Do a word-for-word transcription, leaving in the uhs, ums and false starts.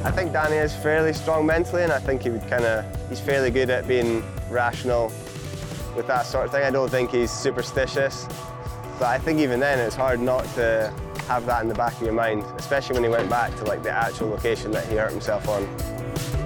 I think Danny is fairly strong mentally, and I think he would kind of, he's fairly good at being rational with that sort of thing. I don't think he's superstitious, but I think even then it's hard not to have that in the back of your mind, especially when he went back to like the actual location that he hurt himself on.